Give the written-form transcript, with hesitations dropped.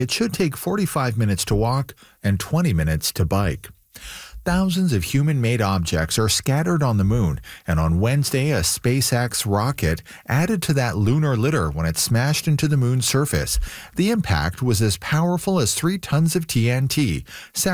It should take 45 minutes to walk and 20 minutes to bike. Thousands of human-made objects are scattered on the moon, and on Wednesday, a SpaceX rocket added to that lunar litter when it smashed into the moon's surface. The impact was as powerful as 3 tons of TNT.